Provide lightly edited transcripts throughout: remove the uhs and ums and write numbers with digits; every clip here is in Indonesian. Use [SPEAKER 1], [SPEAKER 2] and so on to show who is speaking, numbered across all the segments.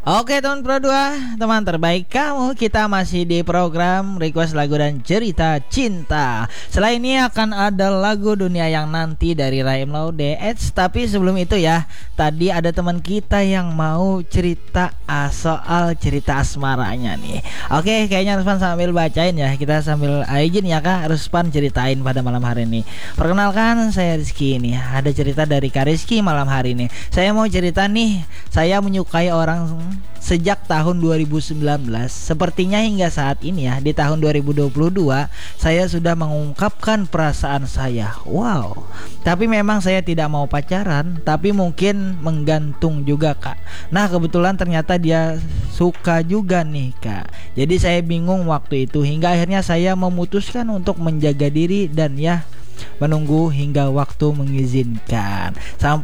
[SPEAKER 1] Oke teman Pro 2, teman terbaik kamu, kita masih di program Request Lagu dan Cerita Cinta. Setelah ini akan ada lagu Dunia Yang Nanti dari Raim Laude. Tapi sebelum itu ya, tadi ada teman kita yang mau cerita soal cerita asmaranya nih. Oke, kayaknya Ruspan sambil bacain ya. Kita sambil izin ya Kak, Ruspan ceritain pada malam hari ini. Perkenalkan, saya Rizky ini. Ada cerita dari Kak Rizky malam hari ini. Saya mau cerita nih, saya menyukai orang sejak tahun 2019. Sepertinya hingga saat ini ya, di tahun 2022 saya sudah mengungkapkan perasaan saya. Wow. Tapi memang saya tidak mau pacaran, tapi mungkin menggantung juga Kak. Nah kebetulan ternyata dia suka juga nih Kak. Jadi saya bingung waktu itu, hingga akhirnya saya memutuskan untuk menjaga diri dan ya menunggu hingga waktu mengizinkan.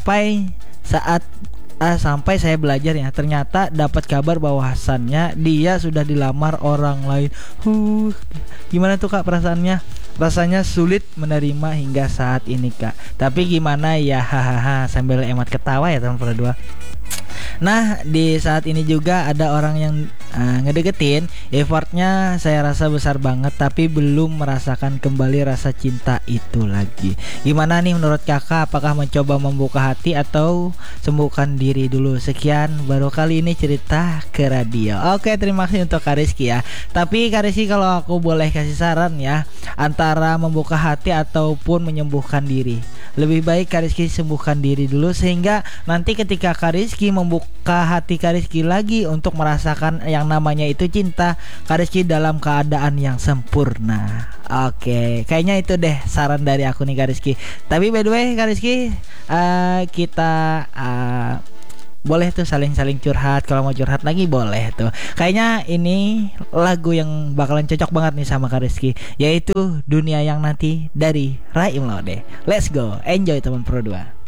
[SPEAKER 1] Sampai saya belajar ya, ternyata dapat kabar bahwasannya dia sudah dilamar orang lain. Gimana tuh Kak perasaannya? Rasanya sulit menerima hingga saat ini Kak. Tapi gimana ya, hahaha, sambil emat ketawa ya teman berdua. Nah di saat ini juga ada orang yang ngedeketin. Effortnya saya rasa besar banget, tapi belum merasakan kembali rasa cinta itu lagi. Gimana nih menurut kakak? Apakah mencoba membuka hati atau sembuhkan diri dulu? Sekian, baru kali ini cerita ke radio. Oke, terima kasih untuk Kak Rizky ya. Tapi Kak Rizky, kalau aku boleh kasih saran ya, antara membuka hati ataupun menyembuhkan diri, lebih baik Kak Rizky sembuhkan diri dulu, sehingga nanti ketika Kak Rizky membuka hati Kak Rizky lagi untuk merasakan yang namanya itu cinta, Kak Rizky dalam keadaan yang sempurna. Oke, kayaknya itu deh saran dari aku nih Kak Rizky. Tapi by the way Kak Rizky, kita boleh tuh saling-saling curhat. Kalau mau curhat lagi boleh tuh. Kayaknya ini lagu yang bakalan cocok banget nih sama Kak Rizky, yaitu Dunia Yang Nanti dari Raim Laude. Let's go, enjoy teman Pro 2.